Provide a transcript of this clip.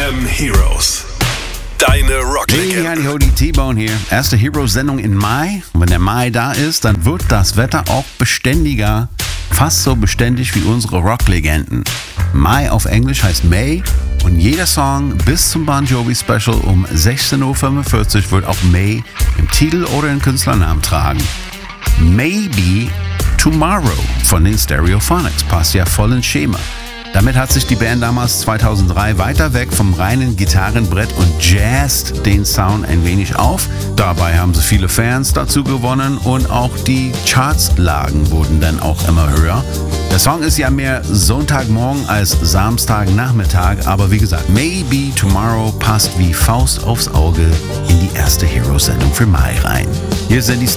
FM Heroes. Deine Rocklegenden. Hey, ho, die T-Bone hier. Erste Heroes-Sendung im Mai. Und wenn der Mai da ist, dann wird das Wetter auch beständiger. Fast so beständig wie unsere Rocklegenden. Mai auf Englisch heißt May. Und jeder Song bis zum Bon Jovi Special um 16.45 Uhr wird auch May im Titel oder im Künstlernamen tragen. Maybe Tomorrow von den Stereophonics passt ja voll ins Schema. Damit hat sich die Band damals 2003 weiter weg vom reinen Gitarrenbrett und jazzt den Sound ein wenig auf. Dabei haben sie viele Fans dazu gewonnen und auch die Chartslagen wurden dann auch immer höher. Der Song ist ja mehr Sonntagmorgen als Samstagnachmittag, aber wie gesagt, Maybe Tomorrow passt wie Faust aufs Auge in die erste Heroes-Sendung für Mai rein. Hier sind die